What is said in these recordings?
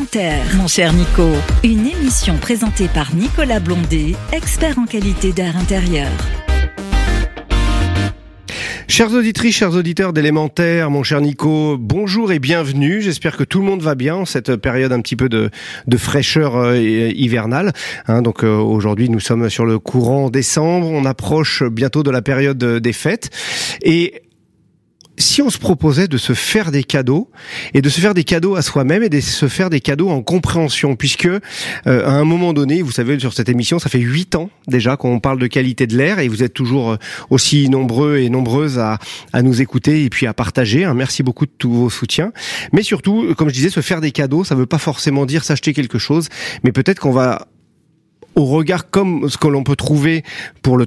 Élémentaire, mon cher Nico. Une émission présentée par Nicolas Blondet, expert en qualité d'air intérieur. Chères auditrices, chers auditeurs d'Élémentaire, mon cher Nico, bonjour et bienvenue. J'espère que tout le monde va bien en cette période un petit peu de fraîcheur hivernale. Donc aujourd'hui, nous sommes sur le courant décembre. On approche bientôt de la période des fêtes. Et si on se proposait de se faire des cadeaux, et de se faire des cadeaux à soi-même, et de se faire des cadeaux en compréhension, puisque à un moment donné, vous savez, sur cette émission, ça fait 8 ans déjà qu'on parle de qualité de l'air, et vous êtes toujours aussi nombreux et nombreuses à nous écouter et puis à partager. Merci beaucoup de tous vos soutiens. Mais surtout, comme je disais, se faire des cadeaux, ça veut pas forcément dire s'acheter quelque chose, mais peut-être qu'on va, au regard comme ce que l'on peut trouver pour le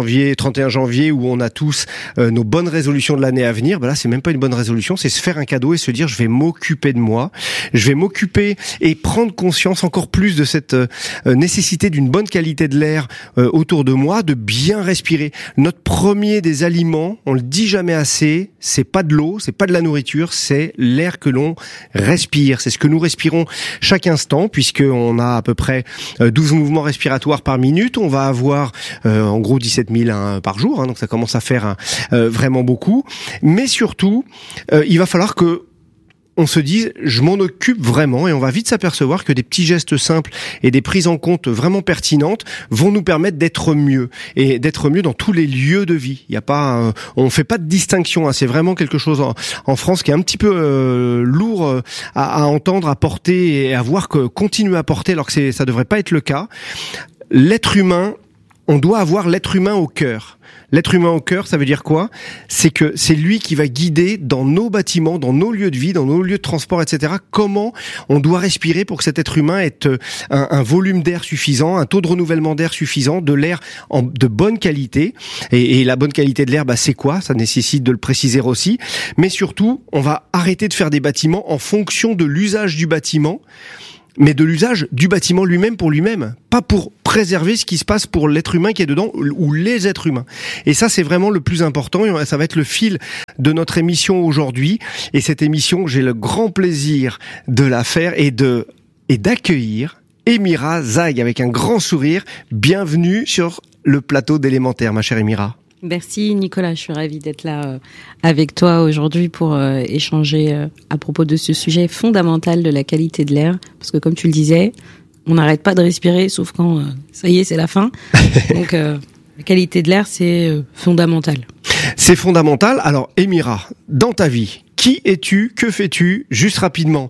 31 janvier où on a tous nos bonnes résolutions de l'année à venir, là c'est même pas une bonne résolution, c'est se faire un cadeau et se dire je vais m'occuper de moi, je vais m'occuper et prendre conscience encore plus de cette nécessité d'une bonne qualité de l'air autour de moi, de bien respirer. Notre premier des aliments, on le dit jamais assez, c'est pas de l'eau, c'est pas de la nourriture, c'est l'air que l'on respire. C'est ce que nous respirons chaque instant, puisqu'on a à peu près 12 mouvements respiratoires par minute. On va avoir en gros 17 000 par jour, donc ça commence à faire vraiment beaucoup. Mais surtout, il va falloir que on se dise, je m'en occupe vraiment, et on va vite s'apercevoir que des petits gestes simples et des prises en compte vraiment pertinentes vont nous permettre d'être mieux, et d'être mieux dans tous les lieux de vie. Il y a pas, on fait pas de distinction. C'est vraiment quelque chose en France qui est un petit peu lourd à entendre, à porter et à voir que continuer à porter, alors que ça devrait pas être le cas. L'être humain, on doit avoir l'être humain au cœur. L'être humain au cœur, ça veut dire quoi ? C'est que c'est lui qui va guider dans nos bâtiments, dans nos lieux de vie, dans nos lieux de transport, etc. Comment on doit respirer pour que cet être humain ait un volume d'air suffisant, un taux de renouvellement d'air suffisant, de l'air de bonne qualité. Et la bonne qualité de l'air, c'est quoi ? Ça nécessite de le préciser aussi. Mais surtout, on va arrêter de faire des bâtiments en fonction de l'usage du bâtiment, mais de l'usage du bâtiment lui-même pour lui-même, pas pour préserver ce qui se passe pour l'être humain qui est dedans ou les êtres humains. Et ça, c'est vraiment le plus important, et ça va être le fil de notre émission aujourd'hui. Et cette émission, j'ai le grand plaisir de la faire et d'accueillir Émira Zaïg avec un grand sourire. Bienvenue sur le plateau d'Élémentaire, ma chère Émira. Merci Nicolas, je suis ravie d'être là avec toi aujourd'hui pour échanger à propos de ce sujet fondamental de la qualité de l'air, parce que comme tu le disais, on n'arrête pas de respirer sauf quand ça y est, c'est la fin. Donc la qualité de l'air, c'est fondamental. C'est fondamental. Alors Émira, dans ta vie, qui es-tu ? Que fais-tu ? Juste rapidement.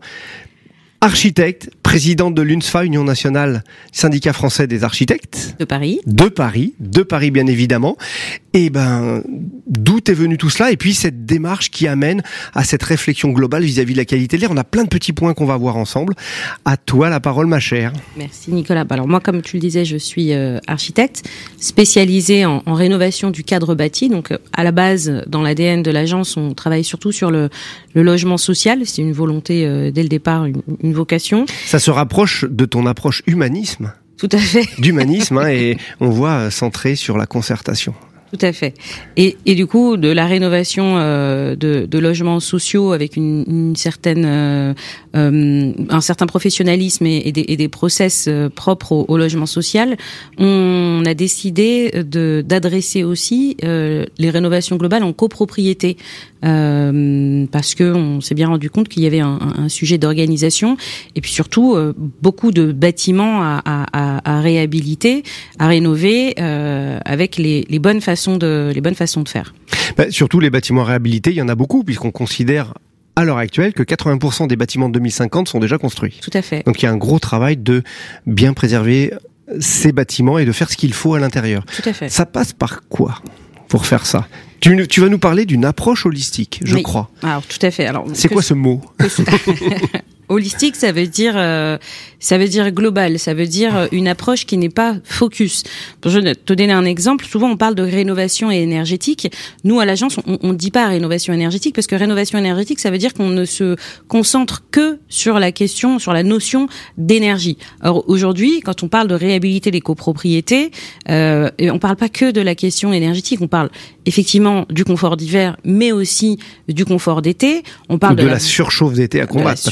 Architecte, présidente de l'UNSFA, Union nationale syndicat français des architectes. De Paris bien évidemment. Et d'où est venu tout cela ? Et puis cette démarche qui amène à cette réflexion globale vis-à-vis de la qualité de l'air. On a plein de petits points qu'on va voir ensemble. À toi la parole, ma chère. Merci Nicolas. Alors moi, comme tu le disais, je suis architecte spécialisée en rénovation du cadre bâti. Donc à la base, dans l'ADN de l'agence, on travaille surtout sur le logement social. C'est une volonté dès le départ, une vocation. Ça se rapproche de ton approche humanisme. Tout à fait. D'humanisme, et on voit centré sur la concertation. Tout à fait. Et du coup, de la rénovation de logements sociaux avec une certaine un certain professionnalisme et des process propres au logement social, on a décidé d'adresser aussi les rénovations globales en copropriété, parce que on s'est bien rendu compte qu'il y avait un sujet d'organisation et puis surtout beaucoup de bâtiments à réhabiliter, à rénover avec les bonnes façons de faire. Surtout les bâtiments réhabilités, il y en a beaucoup, puisqu'on considère à l'heure actuelle que 80% des bâtiments de 2050 sont déjà construits. Tout à fait. Donc il y a un gros travail de bien préserver ces bâtiments et de faire ce qu'il faut à l'intérieur. Tout à fait. Ça passe par quoi pour faire ça ? Tu vas nous parler d'une approche holistique, je crois. Alors tout à fait. Alors c'est quoi ce mot ? Holistique, ça veut dire global, ça veut dire une approche qui n'est pas focus. Pour te donner un exemple, souvent on parle de rénovation énergétique. Nous, à l'agence, on dit pas rénovation énergétique, parce que rénovation énergétique, ça veut dire qu'on ne se concentre que sur la notion d'énergie. Alors aujourd'hui, quand on parle de réhabiliter les copropriétés, on parle pas que de la question énergétique, on parle effectivement du confort d'hiver, mais aussi du confort d'été. On parle de la surchauffe d'été à combattre, parce qu'on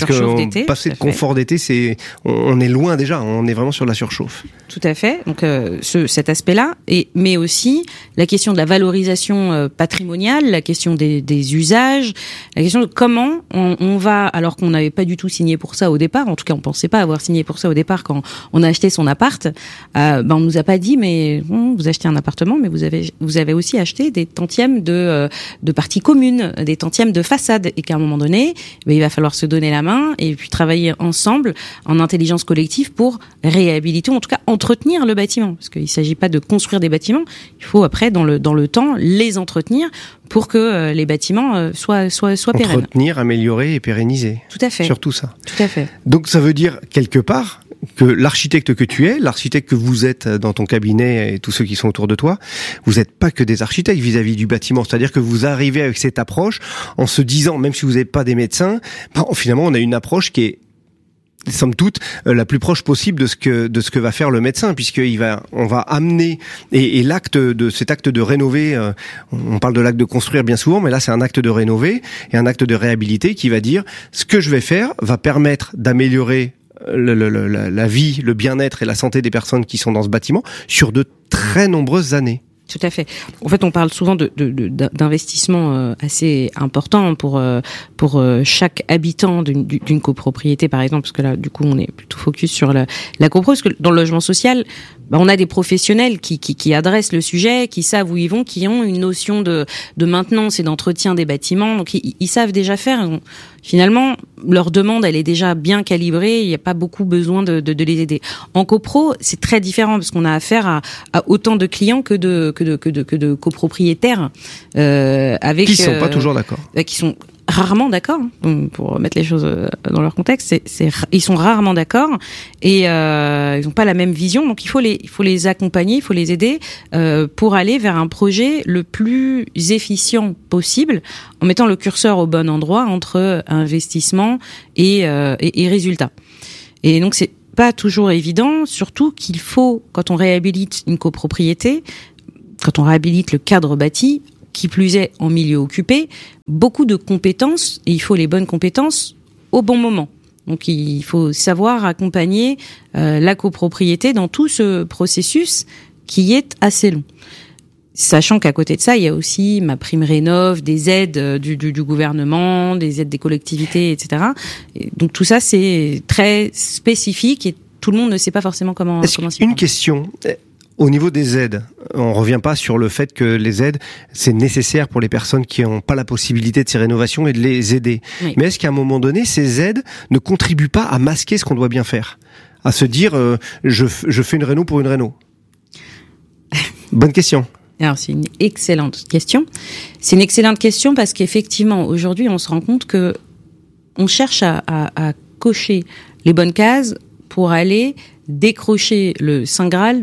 d'été. Passer le confort d'été, on est loin déjà. On est vraiment sur la surchauffe. Tout à fait. Donc cet aspect-là, mais aussi la question de la valorisation patrimoniale, la question des usages, la question de comment on va, alors qu'on n'avait pas du tout signé pour ça au départ. En tout cas, on pensait pas avoir signé pour ça au départ quand on a acheté son appart. On nous a pas dit, mais vous achetez un appartement, mais vous avez aussi acheté des tantièmes de parties communes, des tantièmes de façade, et qu'à un moment donné, il va falloir se donner la main et puis travailler ensemble en intelligence collective pour réhabiliter, ou en tout cas entretenir le bâtiment, parce qu'il s'agit pas de construire des bâtiments, il faut après dans le temps les entretenir pour que les bâtiments soient pérennes. Entretenir, améliorer et pérenniser. Tout à fait. Surtout ça. Tout à fait. Donc ça veut dire quelque part que l'architecte que tu es, l'architecte que vous êtes dans ton cabinet et tous ceux qui sont autour de toi, vous n'êtes pas que des architectes vis-à-vis du bâtiment. C'est-à-dire que vous arrivez avec cette approche en se disant, même si vous n'êtes pas des médecins, finalement on a une approche qui est somme toute la plus proche possible de ce que va faire le médecin, on va amener et cet acte de rénover, on parle de l'acte de construire bien souvent, mais là c'est un acte de rénover et un acte de réhabiliter qui va dire ce que je vais faire va permettre d'améliorer la vie, le bien-être et la santé des personnes qui sont dans ce bâtiment sur de très nombreuses années. Tout à fait. En fait, on parle souvent d'investissement assez important pour chaque habitant d'une copropriété, par exemple, parce que là, du coup, on est plutôt focus sur la copro, parce que dans le logement social, on a des professionnels qui adressent le sujet, qui savent où ils vont, qui ont une notion de maintenance et d'entretien des bâtiments, donc ils savent déjà faire. Donc, finalement, leur demande, elle est déjà bien calibrée, il n'y a pas beaucoup besoin de les aider. En copro, c'est très différent, parce qu'on a affaire à autant de clients que de copropriétaires, qui sont pas toujours d'accord. Qui sont rarement d'accord, pour mettre les choses dans leur contexte, ils sont rarement d'accord et ils n'ont pas la même vision, donc il faut les accompagner, il faut les aider pour aller vers un projet le plus efficient possible, en mettant le curseur au bon endroit entre investissement et résultat. Et donc c'est pas toujours évident, surtout qu'il faut, quand on réhabilite une copropriété, quand on réhabilite le cadre bâti, qui plus est en milieu occupé, beaucoup de compétences, et il faut les bonnes compétences au bon moment. Donc il faut savoir accompagner la copropriété dans tout ce processus qui est assez long. Sachant qu'à côté de ça, il y a aussi MaPrimeRénov', des aides du gouvernement, des aides des collectivités, etc. Et donc tout ça, c'est très spécifique et tout le monde ne sait pas forcément comment s'y prendre. Une question. Au niveau des aides, on revient pas sur le fait que les aides, c'est nécessaire pour les personnes qui n'ont pas la possibilité de ces rénovations et de les aider. Oui. Mais est-ce qu'à un moment donné, ces aides ne contribuent pas à masquer ce qu'on doit bien faire? À se dire, je fais une réno pour une réno? Bonne question. Alors, c'est une excellente question. C'est une excellente question parce qu'effectivement, aujourd'hui, on se rend compte que on cherche à cocher les bonnes cases pour aller décrocher le saint graal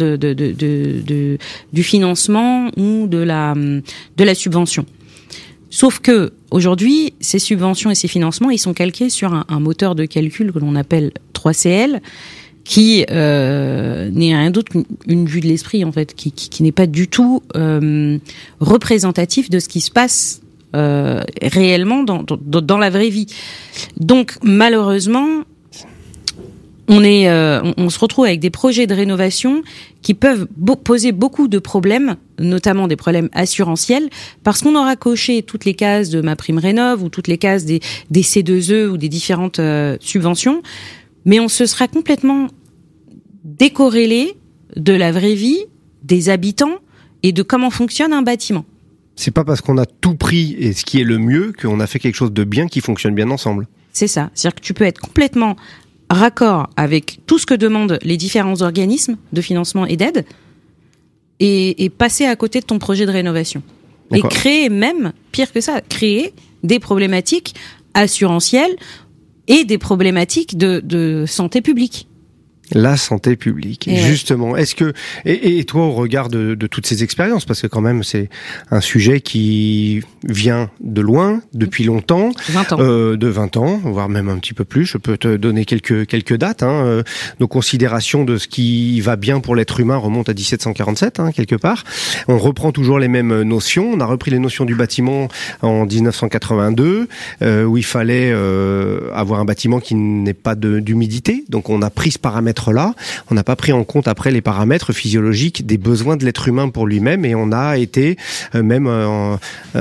du financement ou de la subvention. Sauf que aujourd'hui, ces subventions et ces financements, ils sont calqués sur un moteur de calcul que l'on appelle 3CL, qui n'est rien d'autre qu'une vue de l'esprit en fait, qui n'est pas du tout représentatif de ce qui se passe réellement dans la vraie vie. Donc malheureusement, on se retrouve avec des projets de rénovation qui peuvent poser beaucoup de problèmes, notamment des problèmes assurantiels, parce qu'on aura coché toutes les cases de MaPrimeRénov' ou toutes les cases des C2E ou des différentes subventions, mais on se sera complètement décorrélé de la vraie vie, des habitants et de comment fonctionne un bâtiment. C'est pas parce qu'on a tout pris et ce qui est le mieux qu'on a fait quelque chose de bien qui fonctionne bien ensemble. C'est ça. C'est-à-dire que tu peux être complètement raccord avec tout ce que demandent les différents organismes de financement et d'aide et passer à côté de ton projet de rénovation. D'accord. Et créer même, pire que ça, créer des problématiques assurantielles et des problématiques de santé publique. La santé publique, et justement. Ouais. Est-ce que et toi, au regard de toutes ces expériences, parce que quand même c'est un sujet qui vient de loin, depuis longtemps, 20 ans. De 20 ans, voire même un petit peu plus. Je peux te donner quelques dates. Nos considérations de ce qui va bien pour l'être humain remontent à 1747, quelque part. On reprend toujours les mêmes notions. On a repris les notions du bâtiment en 1982, où il fallait avoir un bâtiment qui n'ait pas d'humidité. Donc on a pris ce paramètre là, on n'a pas pris en compte après les paramètres physiologiques des besoins de l'être humain pour lui-même, et on a été même en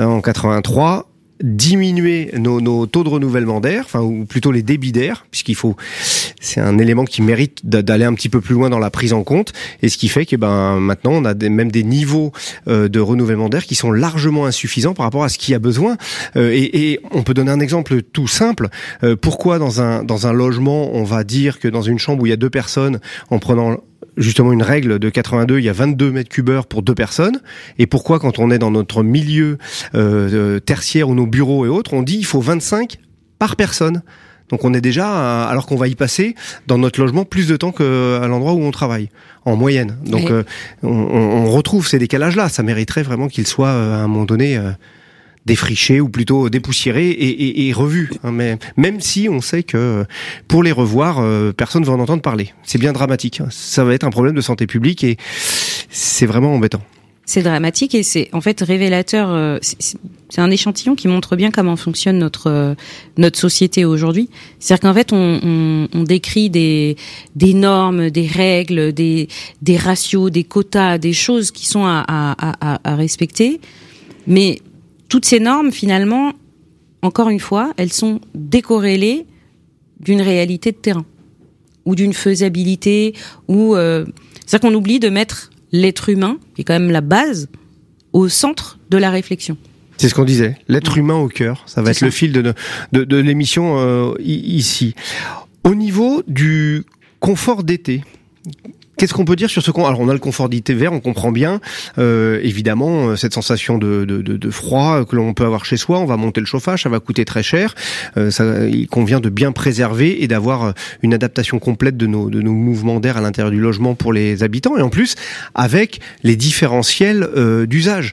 83 diminuer nos taux de renouvellement d'air, ou plutôt les débits d'air, c'est un élément qui mérite d'aller un petit peu plus loin dans la prise en compte, et ce qui fait que maintenant on a même des niveaux de renouvellement d'air qui sont largement insuffisants par rapport à ce qu'il y a besoin. Et on peut donner un exemple tout simple. Pourquoi dans un logement on va dire que dans une chambre où il y a 2 personnes, en prenant justement une règle de 82, il y a 22 mètres cubes heure pour 2 personnes. Et pourquoi, quand on est dans notre milieu tertiaire ou nos bureaux et autres, on dit il faut 25 par personne. Donc on est déjà, alors qu'on va y passer dans notre logement plus de temps qu'à l'endroit où on travaille, en moyenne. Donc on retrouve ces décalages-là. Ça mériterait vraiment qu'ils soient à un moment donné défrichés ou plutôt dépoussiérés et revus. Mais même si on sait que pour les revoir, personne ne va en entendre parler. C'est bien dramatique. Ça va être un problème de santé publique et c'est vraiment embêtant. C'est dramatique et c'est en fait révélateur. C'est un échantillon qui montre bien comment fonctionne notre société aujourd'hui. C'est-à-dire qu'en fait, on décrit des normes, des règles, des ratios, des quotas, des choses qui sont à respecter, mais toutes ces normes, finalement, encore une fois, elles sont décorrélées d'une réalité de terrain ou d'une faisabilité. C'est-à-dire qu'on oublie de mettre l'être humain, qui est quand même la base, au centre de la réflexion. C'est ce qu'on disait, l'être humain au cœur. Ça va être le fil de l'émission ici. Au niveau du confort d'été, qu'est-ce qu'on peut dire sur ce confort ? Alors on a le confort d'hiver, on comprend bien, évidemment, cette sensation de froid que l'on peut avoir chez soi. On va monter le chauffage, ça va coûter très cher. Il convient de bien préserver et d'avoir une adaptation complète de nos mouvements d'air à l'intérieur du logement pour les habitants. Et en plus, avec les différentiels d'usage.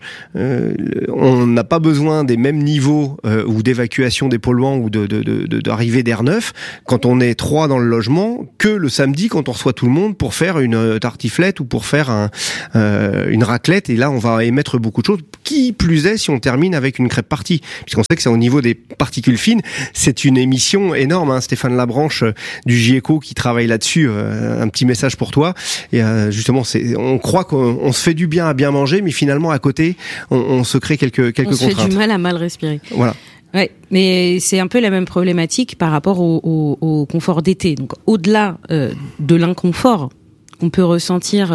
On n'a pas besoin des mêmes niveaux ou d'évacuation des polluants ou d'arrivée d'air neuf quand on est 3 dans le logement que le samedi quand on reçoit tout le monde pour faire une tartiflette ou pour faire une raclette, et là on va émettre beaucoup de choses, qui plus est si on termine avec une crêpe partie, puisqu'on sait que c'est au niveau des particules fines, c'est une émission énorme, Stéphane Labranche du GIECO qui travaille là-dessus, un petit message pour toi, et justement on croit qu'on se fait du bien à bien manger, mais finalement à côté on se crée quelques contraintes. On se fait du mal à mal respirer. Voilà. Ouais, mais c'est un peu la même problématique par rapport au confort d'été. Donc au-delà de l'inconfort qu'on peut ressentir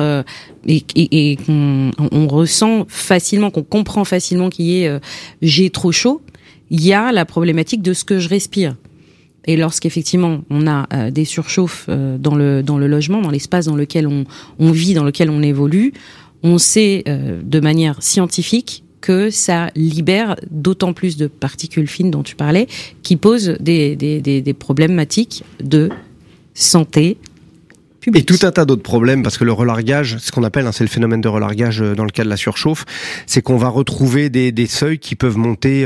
et qu'on ressent facilement, qu'on comprend facilement qu'il y ait j'ai trop chaud, il y a la problématique de ce que je respire. Et lorsqu'effectivement on a des surchauffes dans le logement, dans l'espace dans lequel on vit, dans lequel on évolue, on sait de manière scientifique que ça libère d'autant plus de particules fines dont tu parlais, qui posent des problématiques de santé publique. Et tout un tas d'autres problèmes, parce que le relargage, ce qu'on appelle, c'est le phénomène de relargage dans le cas de la surchauffe, c'est qu'on va retrouver des seuils qui peuvent monter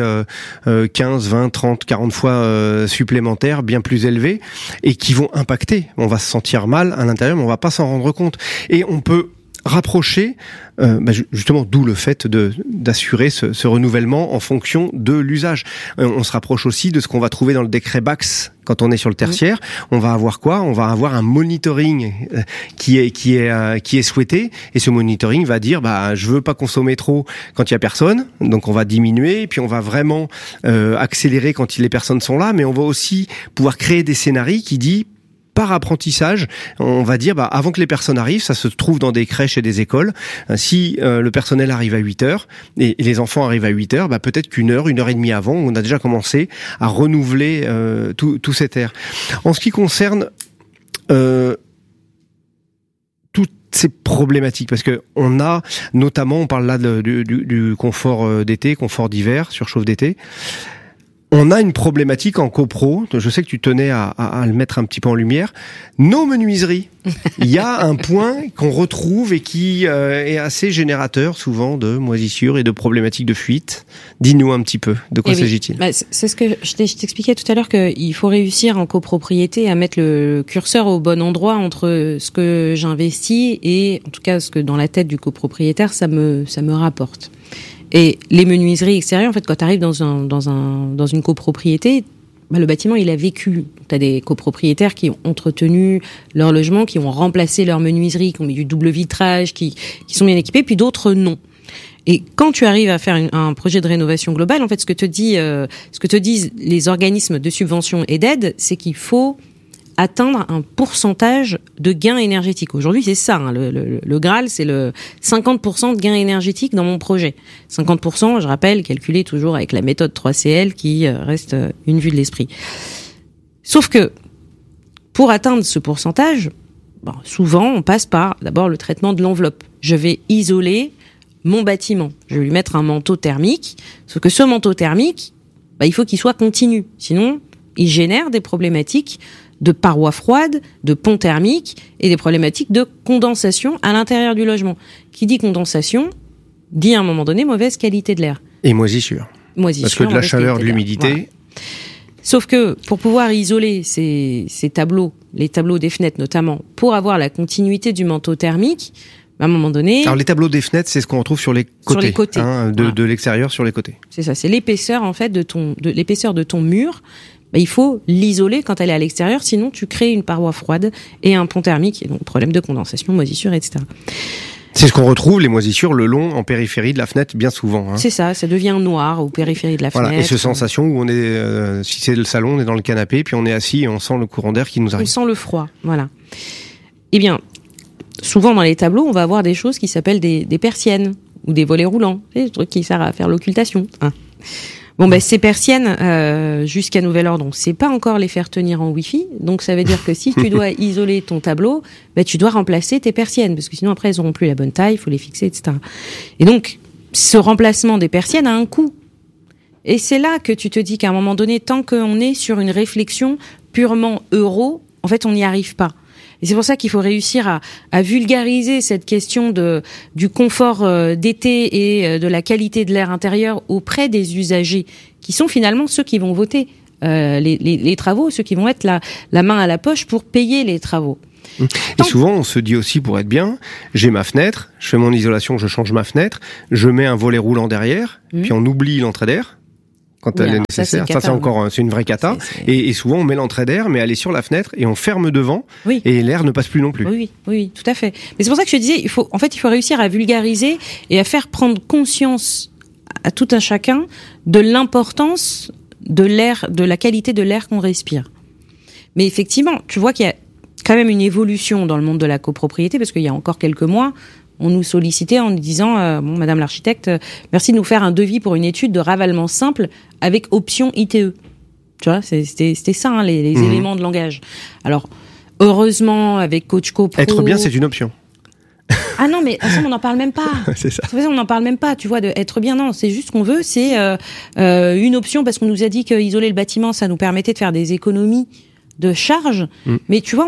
15, 20, 30, 40 fois supplémentaires, bien plus élevés, et qui vont impacter. On va se sentir mal à l'intérieur, mais on va pas s'en rendre compte. Et on peut rapprocher, justement, d'où le fait d'assurer ce renouvellement en fonction de l'usage. On se rapproche aussi de ce qu'on va trouver dans le décret Bax quand on est sur le tertiaire. On va avoir quoi ? On va avoir un monitoring qui est souhaité, et ce monitoring va dire je veux pas consommer trop quand il y a personne, donc on va diminuer, et puis on va vraiment accélérer quand les personnes sont là, mais on va aussi pouvoir créer des scénarios qui disent par apprentissage, on va dire, avant que les personnes arrivent, ça se trouve dans des crèches et des écoles. Si le personnel arrive à 8h et les enfants arrivent à 8h, peut-être qu'une heure et demie avant, on a déjà commencé à renouveler tout cet air. En ce qui concerne toutes ces problématiques, parce que on a notamment, on parle là du confort d'été, confort d'hiver, surchauffe d'été. On a une problématique en copro, je sais que tu tenais à le mettre un petit peu en lumière, nos menuiseries. Il y a un point qu'on retrouve et qui est assez générateur souvent de moisissures et de problématiques de fuite. Dis-nous un petit peu, de quoi s'agit-il ? C'est ce que je t'expliquais tout à l'heure, qu'il faut réussir en copropriété à mettre le curseur au bon endroit entre ce que j'investis et en tout cas ce que dans la tête du copropriétaire ça me rapporte. Et les menuiseries extérieures, en fait, quand tu arrives dans une copropriété, le bâtiment, il a vécu. Tu as des copropriétaires qui ont entretenu leur logement, qui ont remplacé leur menuiserie, qui ont mis du double vitrage, qui sont bien équipés, puis d'autres non. Et quand tu arrives à faire un projet de rénovation globale, en fait, ce que te disent les organismes de subvention et d'aide, c'est qu'il faut atteindre un pourcentage de gain énergétique. Aujourd'hui, c'est ça, le Graal, c'est le 50% de gain énergétique dans mon projet. 50%, je rappelle, calculé toujours avec la méthode 3CL qui reste une vue de l'esprit. Sauf que, pour atteindre ce pourcentage, souvent, on passe par d'abord le traitement de l'enveloppe. Je vais isoler mon bâtiment. Je vais lui mettre un manteau thermique. Sauf que ce manteau thermique, il faut qu'il soit continu. Sinon, il génère des problématiques de parois froides, de ponts thermiques et des problématiques de condensation à l'intérieur du logement. Qui dit condensation, dit à un moment donné mauvaise qualité de l'air. Et moisissure. Parce que de la chaleur, de l'humidité... Voilà. Sauf que pour pouvoir isoler ces tableaux, les tableaux des fenêtres notamment, pour avoir la continuité du manteau thermique, à un moment donné... Alors les tableaux des fenêtres, c'est ce qu'on retrouve sur les côtés. Sur les côtés. De l'extérieur sur les côtés. C'est ça, c'est l'épaisseur en fait l'épaisseur de ton mur. Il faut l'isoler quand elle est à l'extérieur, sinon tu crées une paroi froide et un pont thermique, et donc problème de condensation, moisissure, etc. C'est ce qu'on retrouve, les moisissures, le long en périphérie de la fenêtre, bien souvent. C'est ça devient noir aux périphéries de la fenêtre. Et cette sensation où on est, si c'est le salon, on est dans le canapé, puis on est assis et on sent le courant d'air qui nous arrive. On sent le froid, voilà. Eh bien, souvent dans les tableaux, on va avoir des choses qui s'appellent des persiennes ou des volets roulants, c'est des trucs qui servent à faire l'occultation. Ces persiennes, jusqu'à nouvel ordre, on ne sait pas encore les faire tenir en Wi-Fi. Donc, ça veut dire que si tu dois isoler ton tableau, tu dois remplacer tes persiennes. Parce que sinon, après, elles n'auront plus la bonne taille, il faut les fixer, etc. Et donc, ce remplacement des persiennes a un coût. Et c'est là que tu te dis qu'à un moment donné, tant qu'on est sur une réflexion purement euro, en fait, on n'y arrive pas. Et c'est pour ça qu'il faut réussir à vulgariser cette question du confort d'été et de la qualité de l'air intérieur auprès des usagers, qui sont finalement ceux qui vont voter les travaux, ceux qui vont mettre la main à la poche pour payer les travaux. Et souvent, on se dit aussi, pour être bien, j'ai ma fenêtre, je fais mon isolation, je change ma fenêtre, je mets un volet roulant derrière, puis on oublie l'entrée d'air. Quand elle est nécessaire. C'est une vraie cata. Et souvent, on met l'entrée d'air, mais elle est sur la fenêtre et on ferme devant. Oui. Et l'air ne passe plus non plus. Oui, tout à fait. Mais c'est pour ça que je te disais, il faut réussir à vulgariser et à faire prendre conscience à tout un chacun de l'importance de l'air, de la qualité de l'air qu'on respire. Mais effectivement, tu vois qu'il y a quand même une évolution dans le monde de la copropriété, parce qu'il y a encore quelques mois, on nous sollicitait en nous disant Madame l'architecte, merci de nous faire un devis pour une étude de ravalement simple avec option ITE. Tu vois, c'était ça, les éléments de langage. Alors, heureusement, avec Coach Copro... Être bien, c'est une option. Ah non, mais on n'en parle même pas. C'est ça. On n'en parle même pas, tu vois, de être bien. Non, c'est juste ce qu'on veut, c'est une option, parce qu'on nous a dit qu'isoler le bâtiment, ça nous permettait de faire des économies de charges. Mais tu vois,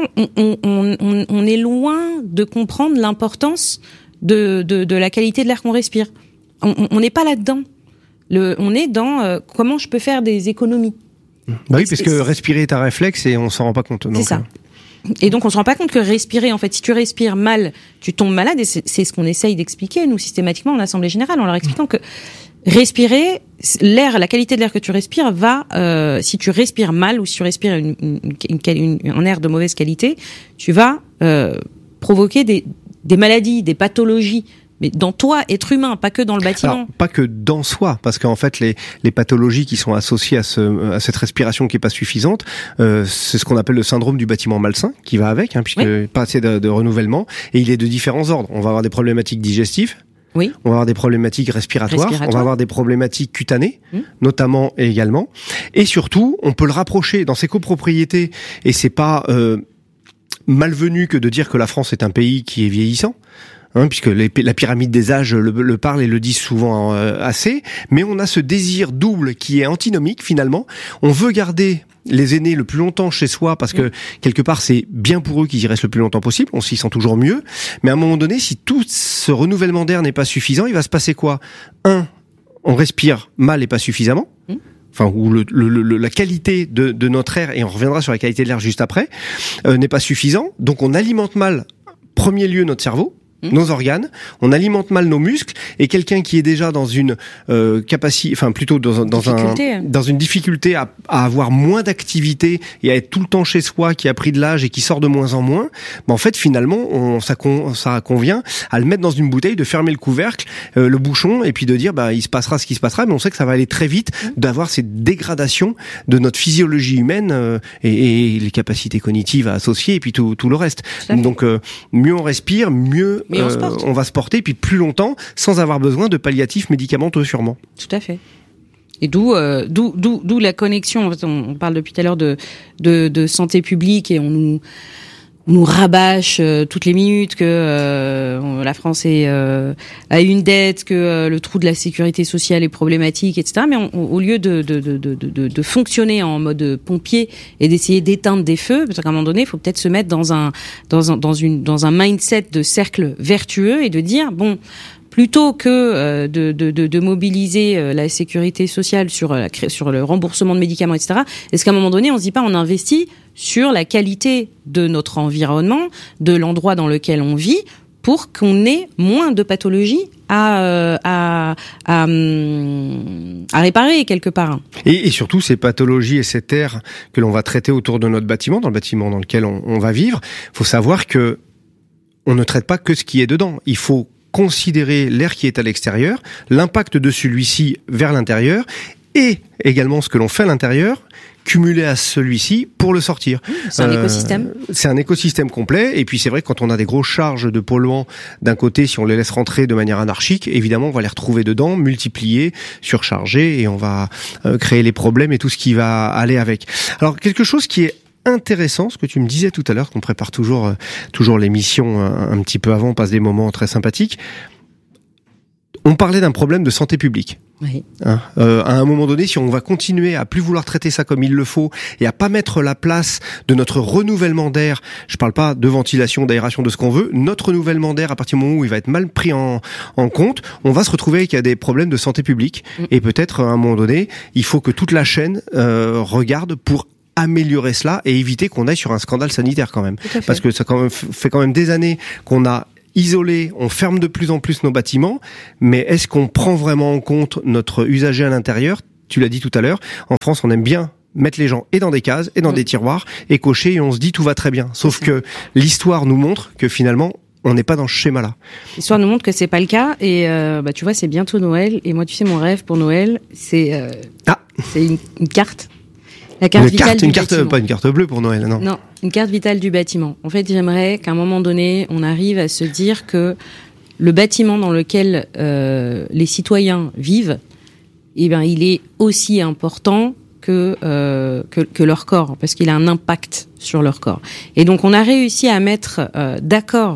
on est loin de comprendre l'importance de la qualité de l'air qu'on respire. On n'est pas là-dedans. On est dans comment je peux faire des économies. Oui, parce que respirer est un réflexe et on s'en rend pas compte. C'est ça. Et donc on se rend pas compte que respirer, en fait, si tu respires mal, tu tombes malade. Et c'est ce qu'on essaye d'expliquer, nous, systématiquement, en assemblée générale, en leur expliquant que respirer, l'air, la qualité de l'air que tu respires va, si tu respires mal ou si tu respires un air de mauvaise qualité, tu vas provoquer des maladies, des pathologies, mais dans toi, être humain, pas que dans le bâtiment. Alors, pas que dans soi, parce qu'en fait, les pathologies qui sont associées à cette respiration qui est pas suffisante, c'est ce qu'on appelle le syndrome du bâtiment malsain, qui va avec, puisque pas assez de renouvellement, et il est de différents ordres. On va avoir des problématiques digestives. Oui. On va avoir des problématiques respiratoires. On va avoir des problématiques cutanées, notamment et également. Et surtout, on peut le rapprocher dans ces copropriétés, et c'est pas malvenu que de dire que la France est un pays qui est vieillissant. puisque la pyramide des âges le parle et le dit souvent assez, mais on a ce désir double qui est antinomique finalement. On veut garder les aînés le plus longtemps chez soi parce que quelque part c'est bien pour eux qu'ils y restent le plus longtemps possible, on s'y sent toujours mieux, mais à un moment donné, si tout ce renouvellement d'air n'est pas suffisant, il va se passer quoi ? On respire mal et pas suffisamment, ou la qualité de notre air, et on reviendra sur la qualité de l'air juste après, n'est pas suffisant, donc on alimente mal, premier lieu, notre cerveau, nos organes, on alimente mal nos muscles, et quelqu'un qui est déjà dans une capacité, plutôt dans une difficulté à avoir moins d'activité et à être tout le temps chez soi, qui a pris de l'âge et qui sort de moins en moins, en fait finalement ça convient à le mettre dans une bouteille, de fermer le couvercle, le bouchon, et puis de dire il se passera ce qui se passera, mais on sait que ça va aller très vite, d'avoir cette dégradation de notre physiologie humaine et les capacités cognitives à associer, et puis tout le reste. Donc mieux on respire, mieux on va se porter, puis plus longtemps, sans avoir besoin de palliatifs médicamenteux sûrement. Tout à fait. Et d'où la connexion. En fait, on parle depuis tout à l'heure de santé publique, et on nous rabâche toutes les minutes que la France a une dette, que le trou de la sécurité sociale est problématique, etc. Mais au lieu de fonctionner en mode pompier et d'essayer d'éteindre des feux, parce qu'à un moment donné, il faut peut-être se mettre dans un mindset de cercle vertueux et de dire plutôt que de mobiliser la sécurité sociale sur le remboursement de médicaments, etc. Est-ce qu'à un moment donné, on se dit pas, on investit sur la qualité de notre environnement, de l'endroit dans lequel on vit, pour qu'on ait moins de pathologies à réparer quelque part. Et surtout ces pathologies et cet air que l'on va traiter autour de notre bâtiment, dans le bâtiment dans lequel on va vivre, faut savoir que on ne traite pas que ce qui est dedans. Il faut considérer l'air qui est à l'extérieur, l'impact de celui-ci vers l'intérieur, et également ce que l'on fait à l'intérieur, cumulé à celui-ci pour le sortir. C'est un écosystème. C'est un écosystème complet, et puis c'est vrai que quand on a des grosses charges de polluants d'un côté, si on les laisse rentrer de manière anarchique, évidemment on va les retrouver dedans, multipliés, surchargés, et on va créer les problèmes et tout ce qui va aller avec. Alors quelque chose qui est intéressant, ce que tu me disais tout à l'heure, qu'on prépare toujours l'émission un petit peu avant, on passe des moments très sympathiques. On parlait d'un problème de santé publique. Oui. À un moment donné, si on va continuer à plus vouloir traiter ça comme il le faut et à pas mettre la place de notre renouvellement d'air, je parle pas de ventilation, d'aération, de ce qu'on veut, notre renouvellement d'air, à partir du moment où il va être mal pris en compte, on va se retrouver avec des problèmes de santé publique. Et peut-être à un moment donné, il faut que toute la chaîne regarde pour améliorer cela et éviter qu'on aille sur un scandale sanitaire quand même. Parce que ça fait quand même des années qu'on a isolé, on ferme de plus en plus nos bâtiments, mais est-ce qu'on prend vraiment en compte notre usager à l'intérieur ? Tu l'as dit tout à l'heure, en France on aime bien mettre les gens et dans des cases et dans des tiroirs et cocher, et on se dit tout va très bien. Sauf que l'histoire nous montre que finalement on n'est pas dans ce schéma-là. L'histoire nous montre que c'est pas le cas, et tu vois, c'est bientôt Noël, et moi tu sais, mon rêve pour Noël, c'est une carte. La carte vitale du bâtiment. Pas une carte bleue pour Noël, non. Non, une carte vitale du bâtiment. En fait, j'aimerais qu'à un moment donné, on arrive à se dire que le bâtiment dans lequel les citoyens vivent, il est aussi important que leur corps, parce qu'il a un impact sur leur corps. Et donc, on a réussi à mettre d'accord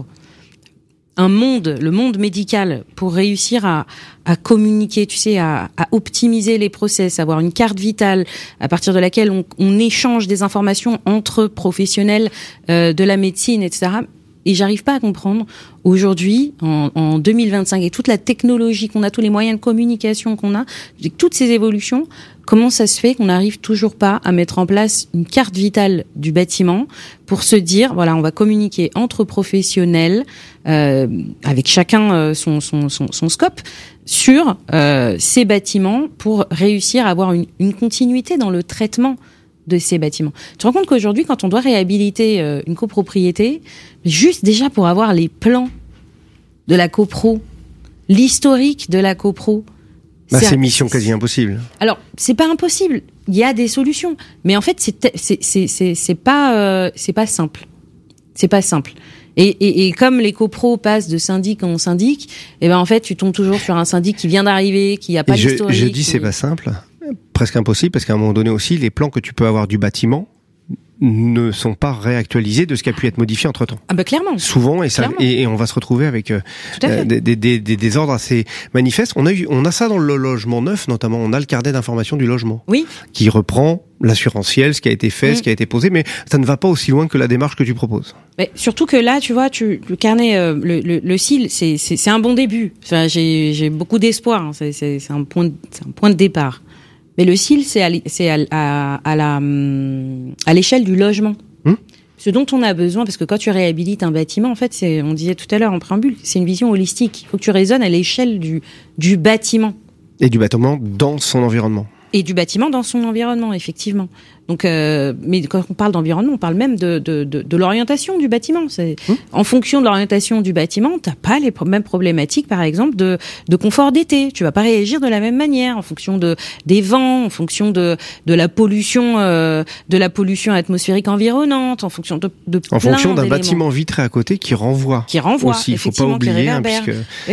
le monde médical, pour réussir à communiquer, tu sais, à optimiser les process, avoir une carte vitale à partir de laquelle on échange des informations entre professionnels de la médecine, etc. Et j'arrive pas à comprendre aujourd'hui, en 2025, et toute la technologie qu'on a, tous les moyens de communication qu'on a, avec toutes ces évolutions, comment ça se fait qu'on n'arrive toujours pas à mettre en place une carte vitale du bâtiment pour se dire, voilà, on va communiquer entre professionnels, avec chacun son scope, sur ces bâtiments, pour réussir à avoir une continuité dans le traitement de ces bâtiments. Tu te rends compte qu'aujourd'hui, quand on doit réhabiliter une copropriété, juste déjà pour avoir les plans de la copro, l'historique de la copro, c'est mission quasi impossible. Alors, c'est pas impossible. Il y a des solutions, mais en fait, c'est pas simple. C'est pas simple. Et comme les copros passent de syndic en syndic, en fait, tu tombes toujours sur un syndic qui vient d'arriver, qui a pas d'historique. Je dis c'est pas simple, presque impossible, parce qu'à un moment donné aussi, les plans que tu peux avoir du bâtiment ne sont pas réactualisés de ce qui a pu être modifié entre-temps. Ah bah clairement. Souvent, Clairement. Et on va se retrouver avec des désordres assez manifestes. On a ça dans le logement neuf, notamment. On a le carnet d'information du logement. Oui. Qui reprend l'assurantiel, ce qui a été fait, ce qui a été posé, mais ça ne va pas aussi loin que la démarche que tu proposes. Mais surtout que là, tu vois, le carnet, le CIL, c'est un bon début. Enfin, j'ai beaucoup d'espoir. Hein. C'est un point de départ. Mais le CIL, c'est à l'échelle du logement. Ce dont on a besoin, parce que quand tu réhabilites un bâtiment, en fait, on disait tout à l'heure en préambule, c'est une vision holistique. Il faut que tu raisonnes à l'échelle du bâtiment. Et du bâtiment dans son environnement. Et du bâtiment dans son environnement, effectivement. Donc, mais quand on parle d'environnement, on parle même de l'orientation du bâtiment. En fonction de l'orientation du bâtiment, t'as pas les mêmes problématiques, par exemple, de confort d'été. Tu vas pas réagir de la même manière en fonction des vents, en fonction de la pollution atmosphérique environnante, en fonction de en fonction d'un d'éléments. bâtiment vitré à côté qui renvoie aussi. Il faut pas oublier, puisque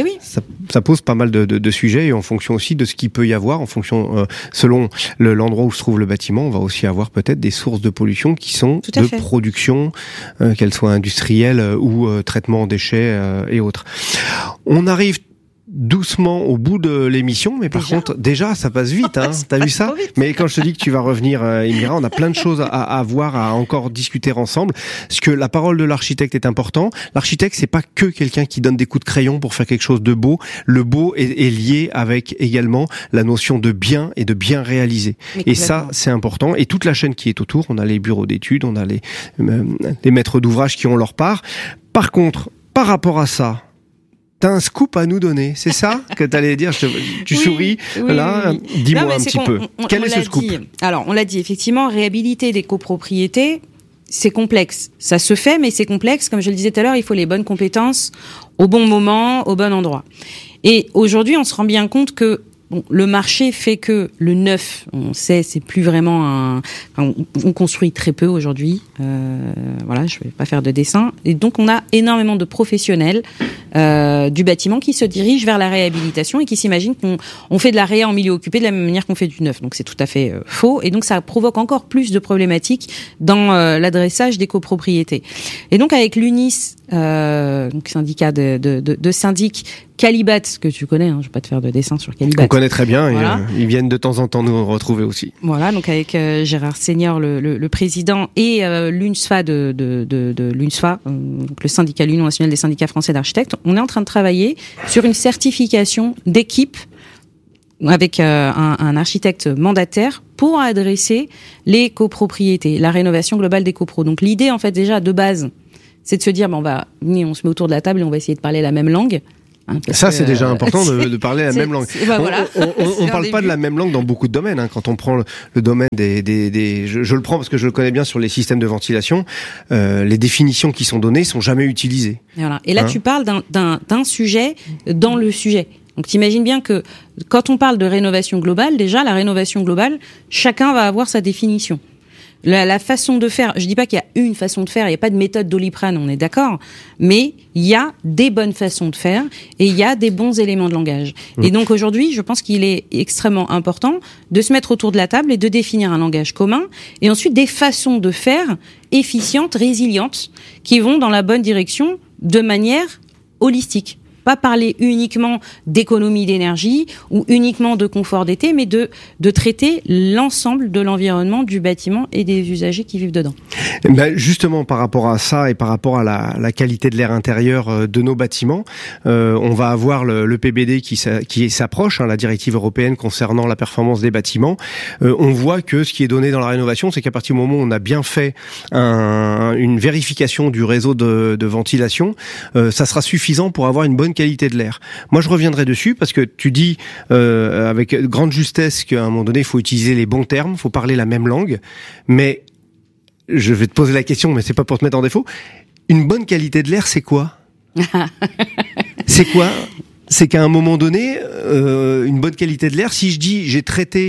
ça pose pas mal de sujets, et en fonction aussi de ce qu'il peut y avoir, en fonction selon l'endroit où se trouve le bâtiment, on va aussi avoir peut-être des sources de pollution qui sont de production, qu'elles soient industrielles ou traitement en déchets et autres. On arrive doucement au bout de l'émission, mais par contre, déjà, ça passe vite, hein. T'as vu ça? Mais quand je te dis que tu vas revenir, Indira, on a plein de choses à voir, à encore discuter ensemble. Parce que la parole de l'architecte est important. L'architecte, c'est pas que quelqu'un qui donne des coups de crayon pour faire quelque chose de beau. Le beau est lié avec également la notion de bien et de bien réalisé. Et ça, c'est important. Et toute la chaîne qui est autour, on a les bureaux d'études, on a les maîtres d'ouvrage qui ont leur part. Par contre, par rapport à ça, t'as un scoop à nous donner, c'est ça que t'allais dire? Tu souris, là. Dis-moi un petit peu. Quel est ce scoop? Alors, on l'a dit, effectivement, réhabiliter des copropriétés, c'est complexe. Ça se fait, mais c'est complexe. Comme je le disais tout à l'heure, il faut les bonnes compétences au bon moment, au bon endroit. Et aujourd'hui, on se rend bien compte que le marché fait que le neuf, on sait, c'est plus vraiment on construit très peu aujourd'hui. Voilà, je vais pas faire de dessin. Et donc, on a énormément de professionnels du bâtiment qui se dirigent vers la réhabilitation et qui s'imaginent qu'on fait de la réa en milieu occupé de la même manière qu'on fait du neuf. Donc, c'est tout à fait faux. Et donc, ça provoque encore plus de problématiques dans l'adressage des copropriétés. Et donc, avec l'UNIS, donc syndicat de syndics, Calibat, que tu connais, hein, je vais pas te faire de dessin sur Calibat. On connaît très bien, voilà. Ils viennent de temps en temps nous retrouver aussi. Voilà, donc avec Gérard Senior, le président, et l'UNSFA l'UNSFA, donc le syndicat, l'Union nationale des syndicats français d'architectes, on est en train de travailler sur une certification d'équipe avec un architecte mandataire pour adresser les copropriétés, la rénovation globale des copros. Donc l'idée, en fait, déjà de base, c'est de se dire, on se met autour de la table et on va essayer de parler la même langue. Hein, ça, c'est déjà important de parler la même langue. Voilà. On parle pas de la même langue dans beaucoup de domaines. Hein. Quand on prend le domaine je le prends parce que je le connais bien sur les systèmes de ventilation, les définitions qui sont données sont jamais utilisées. Voilà. Et là, tu parles d'un sujet dans le sujet. Donc, t'imagines bien que quand on parle de rénovation globale, déjà, la rénovation globale, chacun va avoir sa définition. La façon de faire, je dis pas qu'il y a une façon de faire, il n'y a pas de méthode Doliprane, on est d'accord, mais il y a des bonnes façons de faire et il y a des bons éléments de langage. Et donc aujourd'hui, je pense qu'il est extrêmement important de se mettre autour de la table et de définir un langage commun et ensuite des façons de faire efficientes, résilientes, qui vont dans la bonne direction de manière holistique. Pas parler uniquement d'économie d'énergie ou uniquement de confort d'été, mais de traiter l'ensemble de l'environnement du bâtiment et des usagers qui vivent dedans. Justement, par rapport à ça et par rapport à la qualité de l'air intérieur de nos bâtiments, on va avoir le PBD qui s'approche, hein, la directive européenne concernant la performance des bâtiments. On voit que ce qui est donné dans la rénovation, c'est qu'à partir du moment où on a bien fait une vérification du réseau de ventilation, ça sera suffisant pour avoir une bonne qualité de l'air. Moi, je reviendrai dessus parce que tu dis avec grande justesse qu'à un moment donné, il faut utiliser les bons termes, il faut parler la même langue, mais je vais te poser la question, mais c'est pas pour te mettre en défaut. Une bonne qualité de l'air, c'est quoi? C'est quoi? c'est qu'à un moment donné, une bonne qualité de l'air, si je dis j'ai traité,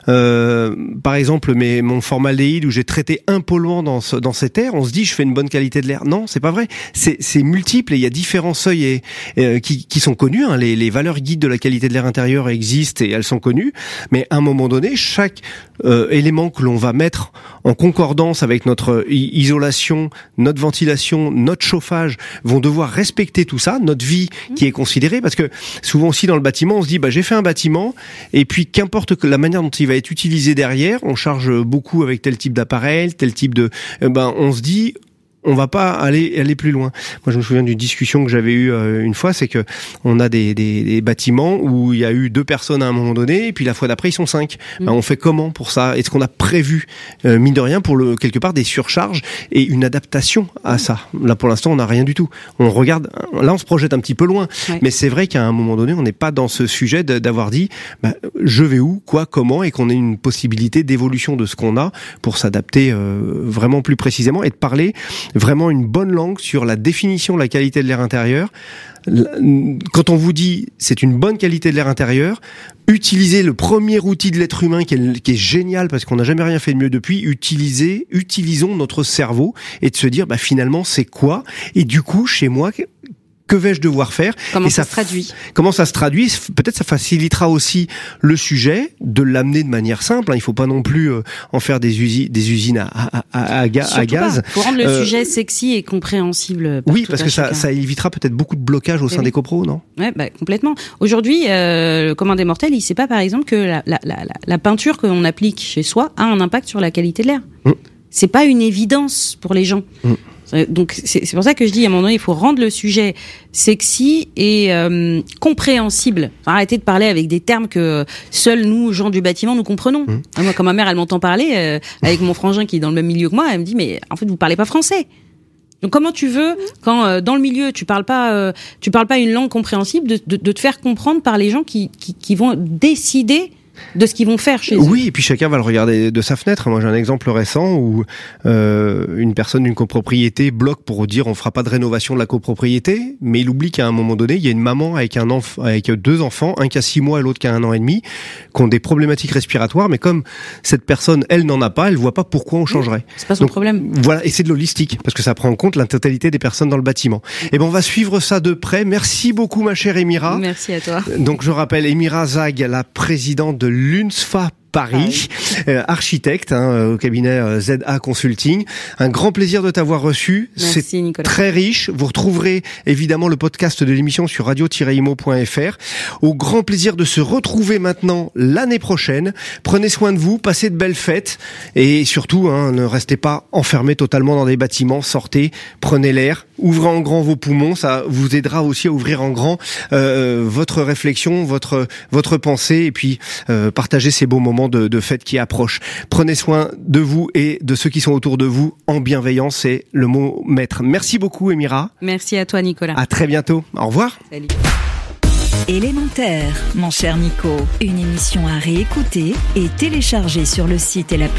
par exemple, mon formaldéhyde ou j'ai traité un polluant dans cet air, on se dit je fais une bonne qualité de l'air. Non, c'est pas vrai. C'est multiple et il y a différents seuils qui sont connus. Hein. Les valeurs guides de la qualité de l'air intérieur existent et elles sont connues. Mais à un moment donné, chaque élément que l'on va mettre en concordance avec notre isolation, notre ventilation, notre chauffage, vont devoir respecter tout ça, notre vie qui est considérée, parce que souvent aussi dans le bâtiment, on se dit j'ai fait un bâtiment et puis qu'importe que la manière dont il va être utilisé derrière, on charge beaucoup avec tel type d'appareil, tel type de on se dit on va pas aller plus loin. Moi, je me souviens d'une discussion que j'avais eue une fois, c'est que on a des bâtiments où il y a eu 2 personnes à un moment donné, et puis la fois d'après, ils sont 5. On fait comment pour ça? Est-ce qu'on a prévu, mine de rien, pour quelque part des surcharges et une adaptation à ça? Là, pour l'instant, on n'a rien du tout. On regarde, là, on se projette un petit peu loin. Ouais. Mais c'est vrai qu'à un moment donné, on n'est pas dans ce sujet d'avoir dit, je vais où, quoi, comment, et qu'on ait une possibilité d'évolution de ce qu'on a pour s'adapter vraiment plus précisément et de parler vraiment une bonne langue sur la définition de la qualité de l'air intérieur. Quand on vous dit c'est une bonne qualité de l'air intérieur, utilisez le premier outil de l'être humain qui est génial parce qu'on n'a jamais rien fait de mieux depuis. Utilisons notre cerveau et de se dire finalement c'est quoi, et du coup chez moi que vais-je devoir faire? Comment ça se traduit? Comment ça se traduit? Peut-être ça facilitera aussi le sujet de l'amener de manière simple. Il faut pas non plus en faire des usines à gaz. Pour rendre le sujet sexy et compréhensible. Oui, parce que ça évitera peut-être beaucoup de blocages au sein des copros, non? Ouais, complètement. Aujourd'hui, le commun des mortels, il sait pas par exemple que la peinture que l'on applique chez soi a un impact sur la qualité de l'air. C'est pas une évidence pour les gens. Donc c'est pour ça que je dis à un moment donné il faut rendre le sujet sexy et compréhensible. Arrêter de parler avec des termes que seuls nous gens du bâtiment nous comprenons. Moi quand ma mère elle m'entend parler avec mon frangin qui est dans le même milieu que moi, elle me dit mais en fait vous parlez pas français. Donc comment tu veux quand dans le milieu tu parles pas une langue compréhensible de te faire comprendre par les gens qui vont décider de ce qu'ils vont faire chez eux. Oui, et puis chacun va le regarder de sa fenêtre. Moi, j'ai un exemple récent où une personne d'une copropriété bloque pour dire on fera pas de rénovation de la copropriété, mais il oublie qu'à un moment donné, il y a une maman avec 2 enfants, un qui a 6 mois et l'autre qui a 1 an et demi, qui ont des problématiques respiratoires, mais comme cette personne, elle n'en a pas, elle voit pas pourquoi on changerait. C'est pas son problème. Voilà, et c'est de l'holistique, parce que ça prend en compte la totalité des personnes dans le bâtiment. Et on va suivre ça de près. Merci beaucoup, ma chère Émira. Merci à toi. Donc, je rappelle Émira Zag, la présidente de l'UNSFA Paris, architecte au cabinet ZA Consulting. Un grand plaisir de t'avoir reçu. Merci, c'est Nicolas. Très riche. Vous retrouverez évidemment le podcast de l'émission sur radio-imo.fr. Au grand plaisir de se retrouver maintenant l'année prochaine. Prenez soin de vous, passez de belles fêtes et surtout ne restez pas enfermés totalement dans des bâtiments. Sortez, prenez l'air, ouvrez en grand vos poumons. Ça vous aidera aussi à ouvrir en grand votre réflexion, votre pensée, et puis partagez ces beaux moments de fête qui approche. Prenez soin de vous et de ceux qui sont autour de vous en bienveillance, c'est le mot maître. Merci beaucoup Émira. Merci à toi Nicolas. À très bientôt. Au revoir. Salut. Élémentaire, mon cher Nico. Une émission à réécouter et télécharger sur le site et l'appli